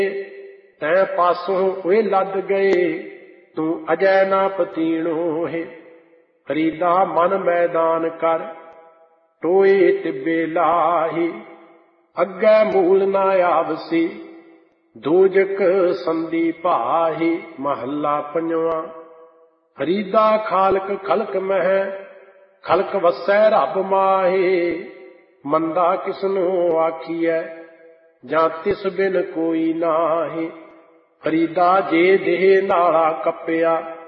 तै पासों ओए लद गए, तू अजै ना पतीणो है। फरीदा मन मैदान कर, टोए तिब्बे लाही। अग्गै मूल ना आवसी, दोजक संदी भाही। महला पंजवां। फरीदा खालक खलक मह, खलक वसै रब माहे। मंदा किसनो आखिए, जां तिस बिन कोई नाहे। फरीदा जे देह नाला कप्पिया,